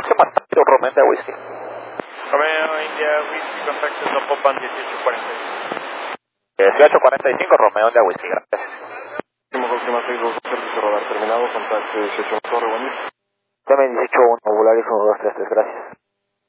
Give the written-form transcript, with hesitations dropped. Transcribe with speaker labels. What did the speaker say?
Speaker 1: próximo estadio, Romeo India Whiskey.
Speaker 2: Romeo India Whiskey, contacto Zapopan 1845.
Speaker 1: 1845, Romeo India Whiskey, gracias.
Speaker 3: Última 6, servicio radar terminado, contacto 18 Torre, buen día.
Speaker 1: Dame 18-1, Volaris 1, 2, 3, 3, gracias.